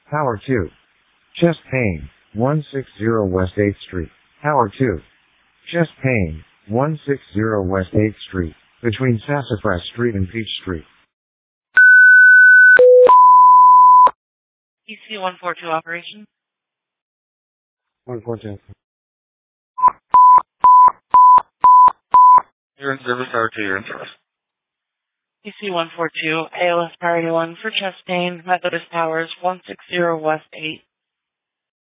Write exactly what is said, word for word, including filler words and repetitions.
Tower two. Chest pain, one sixty West eighth Street. Tower two. Chest pain, one sixty West eighth Street, between Sassafras Street and Peach Street. E C one four two operation. one four two. You're in service, Tower two, you're in service. E C one four two, A L S priority one for chest pain, Methodist Towers, one sixty West eight.